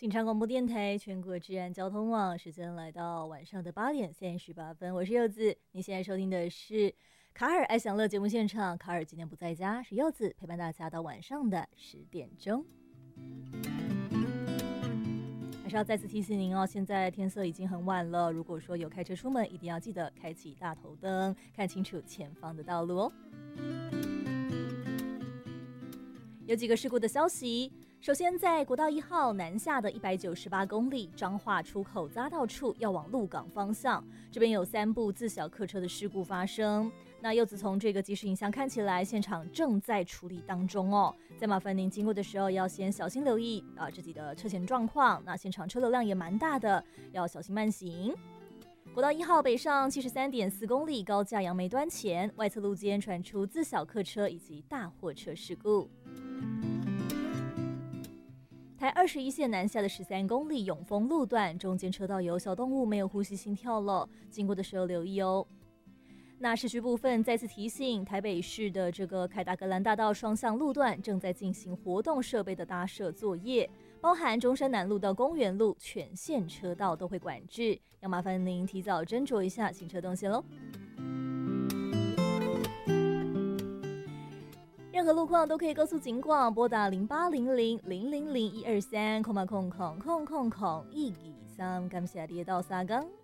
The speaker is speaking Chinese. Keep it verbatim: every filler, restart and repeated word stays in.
警察广播电台全国治安交通网，时间来到晚上的八点三十八分，我是柚子。你现在收听的是卡尔爱享乐节目现场，卡尔今天不在家，是柚子陪伴大家到晚上的十点钟。还是要再次提醒您哦，现在天色已经很晚了，如果说有开车出门，一定要记得开启大头灯，看清楚前方的道路哦。有几个事故的消息。首先，在国道一号南下的一百九十八公里彰化出口匝道处，要往鹿港方向，这边有三部自小客车的事故发生。那柚子从这个即时影像看起来，现场正在处理当中哦。再麻烦您经过的时候，要先小心留意啊自己的车前状况。那现场车流量也蛮大的，要小心慢行。国道一号北上七十三点四公里高架杨梅端前，外侧路肩传出自小客车以及大货车事故。台二十一线南下的十三公里永丰路段，中间车道有小动物没有呼吸心跳了，经过的时候留意哦。那市区部分再次提醒，台北市的这个凯达格兰大道双向路段正在进行活动设备的搭设作业，包含中山南路到公园路全线车道都会管制，要麻烦您提早斟酌一下行车动线喽。任何路况都可以告诉警广，拨打零八零零零零零一二三空八空空空空空一二三，感谢你的到三更。